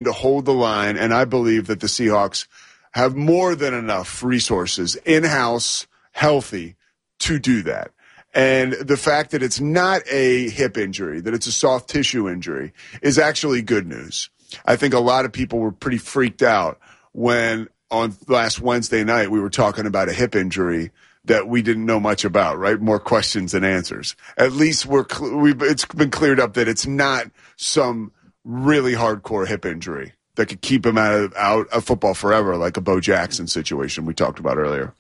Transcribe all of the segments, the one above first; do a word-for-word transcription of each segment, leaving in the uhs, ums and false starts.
to hold the line, and I believe that the Seahawks have more than enough resources in-house, healthy, to do that. And the fact that it's not a hip injury, that it's a soft tissue injury, is actually good news. I think a lot of people were pretty freaked out when on last Wednesday night we were talking about a hip injury that we didn't know much about, right? More questions than answers. At least we're we've, it's been cleared up that it's not some really hardcore hip injury that could keep him out of, out of football forever, like a Bo Jackson situation we talked about earlier.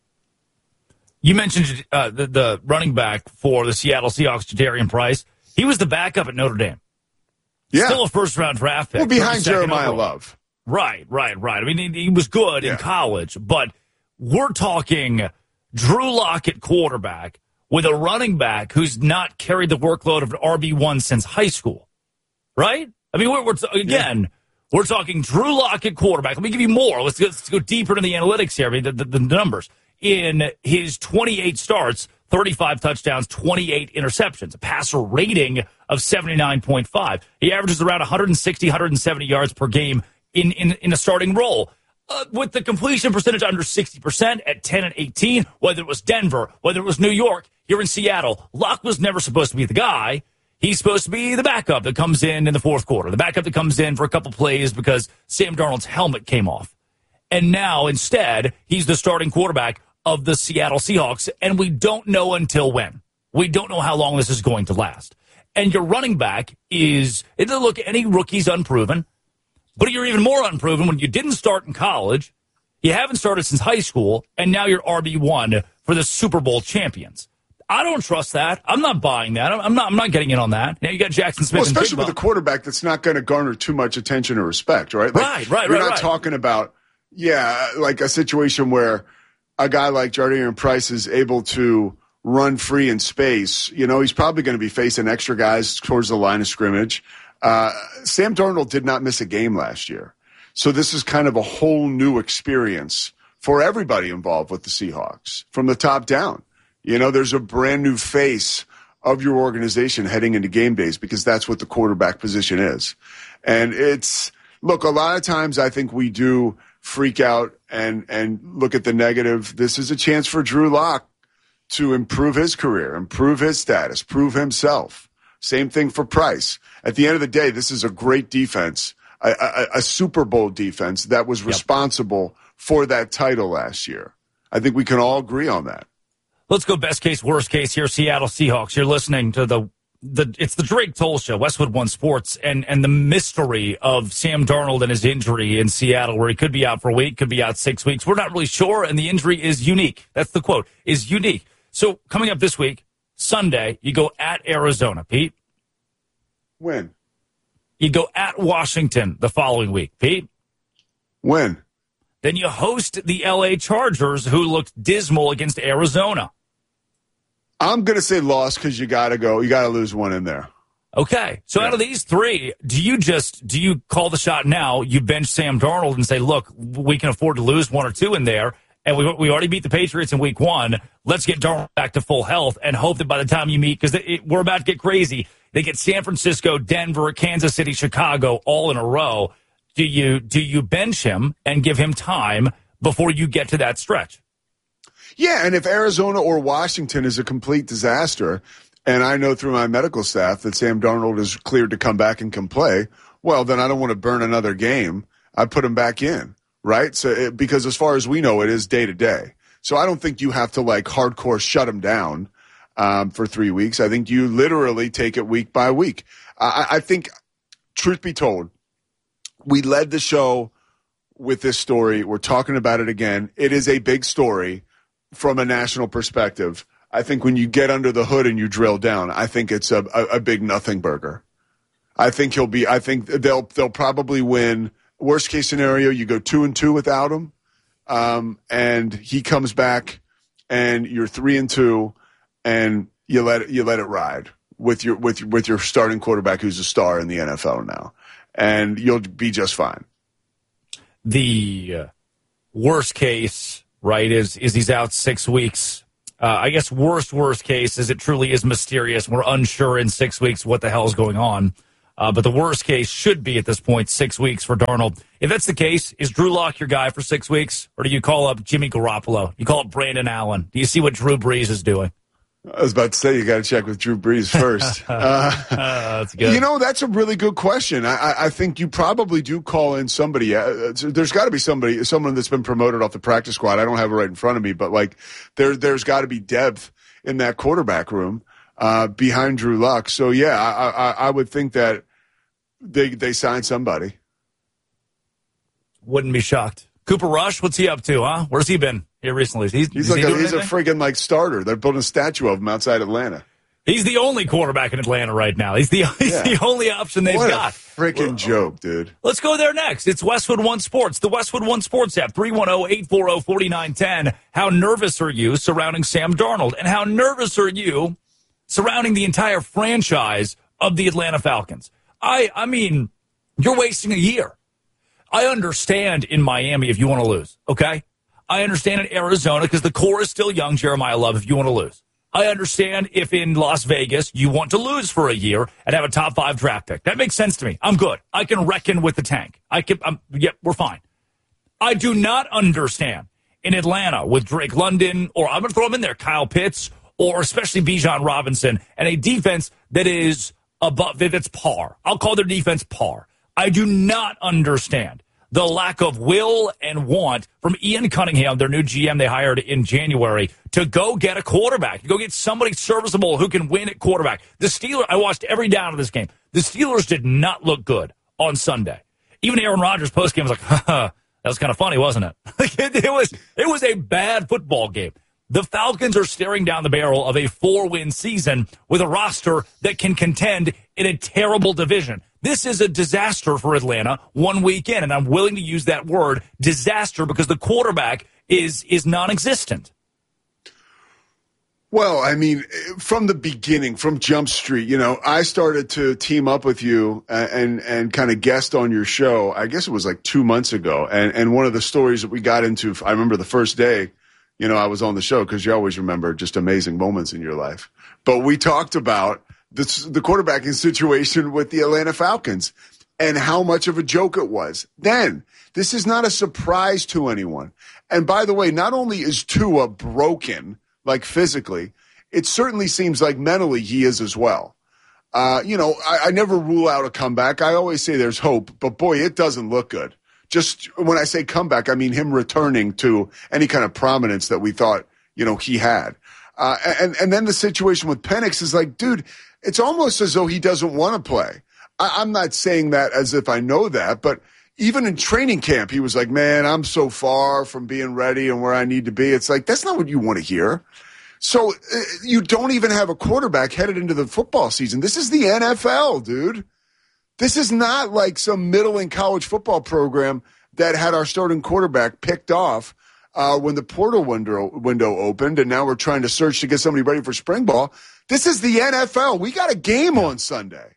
You mentioned uh, the, the running back for the Seattle Seahawks, Jadarian Price. He was the backup at Notre Dame. Yeah. Still a first-round draft pick. Well, behind Jeremiah overall. Love. Right, right, right. I mean, he, he was good yeah. in college, but we're talking Drew Lock at quarterback with a running back who's not carried the workload of an R B one since high school, right? I mean, we're, we're again, yeah. we're talking Drew Lock at quarterback. Let me give you more. Let's go, let's go deeper into the analytics here, I mean, the, the, the numbers. In his twenty-eight starts, thirty-five touchdowns, twenty-eight interceptions, a passer rating of seventy-nine point five. He averages around one sixty, one seventy yards per game in, in, in a starting role. Uh, with the completion percentage under sixty percent at ten and eighteen, whether it was Denver, whether it was New York, here in Seattle, Locke was never supposed to be the guy. He's supposed to be the backup that comes in in the fourth quarter, the backup that comes in for a couple plays because Sam Darnold's helmet came off. And now, instead, he's the starting quarterback of the Seattle Seahawks, and we don't know until when. We don't know how long this is going to last. And your running back is, look, any rookie's unproven, but you're even more unproven when you didn't start in college, you haven't started since high school, and now you're R B one for the Super Bowl champions. I don't trust that. I'm not buying that. I'm not I'm not getting in on that. Now you got Jackson Smith. Well, especially with a quarterback that's not going to garner too much attention or respect, right? Like, right, right, You're right, not right. talking about, yeah, like a situation where a guy like Jadarian Price is able to run free in space. You know, he's probably going to be facing extra guys towards the line of scrimmage. Uh, Sam Darnold did not miss a game last year. So this is kind of a whole new experience for everybody involved with the Seahawks from the top down. You know, there's a brand new face of your organization heading into game days because that's what the quarterback position is. And it's, look, a lot of times I think we do freak out and, and look at the negative. This is a chance for Drew Lock to improve his career, improve his status, prove himself. Same thing for Price. At the end of the day, this is a great defense, a, a, a Super Bowl defense that was responsible yep. for that title last year. I think we can all agree on that. Let's go best case, worst case here, Seattle Seahawks. You're listening to the the it's the Drake Toll Show, Westwood One Sports, and and the mystery of Sam Darnold and his injury in Seattle, where he could be out for a week, could be out six weeks. We're not really sure, and the injury is unique. That's the quote, is unique. So coming up this week, Sunday, you go at Arizona, Pete. When? You go at Washington the following week, Pete. When? Then you host the L A Chargers, who looked dismal against Arizona. I'm going to say loss because you got to go. You got to lose one in there. Okay. So yeah. Out of these three, do you just, do you call the shot now? You bench Sam Darnold and say, look, we can afford to lose one or two in there. And we we already beat the Patriots in week one. Let's get Darnold back to full health and hope that by the time you meet, because we're about to get crazy, they get San Francisco, Denver, Kansas City, Chicago all in a row. Do you do you bench him and give him time before you get to that stretch? Yeah, and if Arizona or Washington is a complete disaster, and I know through my medical staff that Sam Darnold is cleared to come back and can play, well, then I don't want to burn another game. I put him back in, right? So it, because as far as we know, it is day to day. So I don't think you have to like hardcore shut him down um, for three weeks. I think you literally take it week by week. I, I think, truth be told, we led the show with this story. We're talking about it again. It is a big story from a national perspective. I think when you get under the hood and you drill down, I think it's a, a, a big nothing burger. I think he'll be, I think they'll, they'll probably win. Worst case scenario, you go two and two without him. Um, and he comes back and you're three and two and you let it, you let it ride with your, with, with your starting quarterback who's a star in the N F L now. And you'll be just fine. The uh, worst case, right, is is he's out six weeks. Uh, I guess worst, worst case is it truly is mysterious. We're unsure in six weeks what the hell is going on. Uh, but the worst case should be at this point six weeks for Darnold. If that's the case, is Drew Lock your guy for six weeks? Or do you call up Jimmy Garoppolo? You call up Brandon Allen? Do you see what Drew Brees is doing? I was about to say, you got to check with Drew Brees first. Uh, uh, that's good. You know, that's a really good question. I, I think you probably do call in somebody. Uh, there's got to be somebody, someone that's been promoted off the practice squad. I don't have it right in front of me, but like there, there's got to be depth in that quarterback room uh, behind Drew Lock. So yeah, I, I, I would think that they they sign somebody. Wouldn't be shocked. Cooper Rush, what's he up to? Huh? Where's he been here recently? He's, he's like he a, he's a friggin' like starter. They're building a statue of him outside Atlanta. He's the only quarterback in Atlanta right now. He's the he's yeah. the only option they've what got. A freaking joke, dude. Let's go there next. It's Westwood One Sports, the Westwood One Sports app, three one zero, eight four zero, four nine one zero. How nervous are you surrounding Sam Darnold? And how nervous are you surrounding the entire franchise of the Atlanta Falcons? I I mean, you're wasting a year. I understand in Miami if you want to lose, okay? I understand in Arizona because the core is still young, Jeremiah Love, if you want to lose. I understand if in Las Vegas you want to lose for a year and have a top five draft pick. That makes sense to me. I'm good. I can reckon with the tank. I can. I'm, yeah, we're fine. I do not understand in Atlanta with Drake London, or I'm going to throw him in there, Kyle Pitts, or especially Bijan Robinson, and a defense that is above, that's par. I'll call their defense par. I do not understand the lack of will and want from Ian Cunningham, their new G M they hired in January, to go get a quarterback, to go get somebody serviceable who can win at quarterback. The Steelers, I watched every down of this game. The Steelers did not look good on Sunday. Even Aaron Rodgers postgame was like, haha, that was kind of funny, wasn't it? it, it was it was a bad football game. The Falcons are staring down the barrel of a four-win season with a roster that can contend in a terrible division. This is a disaster for Atlanta one week in, and I'm willing to use that word, disaster, because the quarterback is is non-existent. Well, I mean, from the beginning, from Jump Street, you know, I started to team up with you and and, and kind of guest on your show. I guess it was like two months ago, and and one of the stories that we got into, I remember the first day, you know, I was on the show because you always remember just amazing moments in your life. But we talked about this, the quarterbacking situation with the Atlanta Falcons and how much of a joke it was. Then, this is not a surprise to anyone. And by the way, not only is Tua broken, like physically, it certainly seems like mentally he is as well. Uh, you know, I, I never rule out a comeback. I always say there's hope, but boy, it doesn't look good. Just when I say comeback, I mean him returning to any kind of prominence that we thought, you know, he had. Uh, and, and then the situation with Penix is like, dude, it's almost as though he doesn't want to play. I, I'm not saying that as if I know that, but even in training camp, he was like, man, I'm so far from being ready and where I need to be. It's like, that's not what you want to hear. So uh, you don't even have a quarterback headed into the football season. This is the N F L, dude. This is not like some middling college football program that had our starting quarterback picked off uh, when the portal window, window opened, and now we're trying to search to get somebody ready for spring ball. This is the N F L. We got a game on Sunday.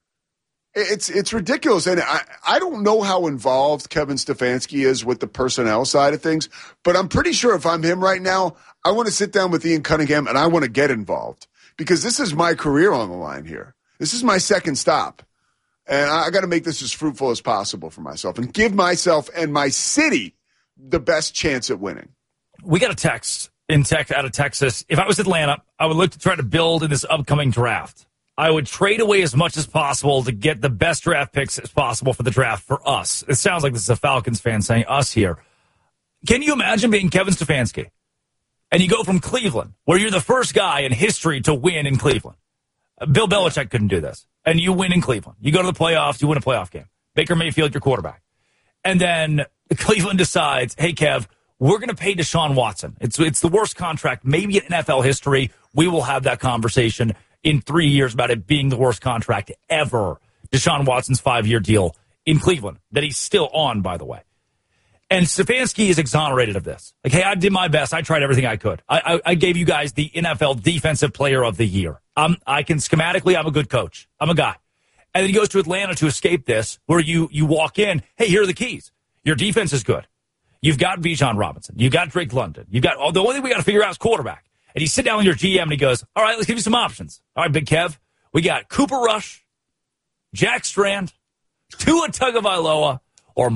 It's it's ridiculous, and I, I don't know how involved Kevin Stefanski is with the personnel side of things, but I'm pretty sure if I'm him right now, I want to sit down with Ian Cunningham, and I want to get involved because this is my career on the line here. This is my second stop. And I got to make this as fruitful as possible for myself and give myself and my city the best chance at winning. We got a text in tech out of Texas. If I was Atlanta, I would look to try to build in this upcoming draft. I would trade away as much as possible to get the best draft picks as possible for the draft for us. It sounds like this is a Falcons fan saying us here. Can you imagine being Kevin Stefanski? And you go from Cleveland, where you're the first guy in history to win in Cleveland. Bill Belichick couldn't do this. And you win in Cleveland. You go to the playoffs, you win a playoff game. Baker Mayfield, your quarterback. And then Cleveland decides, hey, Kev, we're going to pay Deshaun Watson. It's it's the worst contract maybe in N F L history. We will have that conversation in three years about it being the worst contract ever. Deshaun Watson's five-year deal in Cleveland that he's still on, by the way. And Stefanski is exonerated of this. Like, hey, I did my best. I tried everything I could. I, I, I gave you guys the N F L Defensive Player of the Year. Um, I can schematically, I'm a good coach. I'm a guy. And then he goes to Atlanta to escape this, where you you walk in, hey, here are the keys. Your defense is good. You've got Bijan Robinson. You've got Drake London. You've got, oh, the only thing we got to figure out is quarterback. And you sit down with your G M and he goes, all right, let's give you some options. All right, Big Kev, we got Cooper Rush, Jack Strand, Tua Tagovailoa,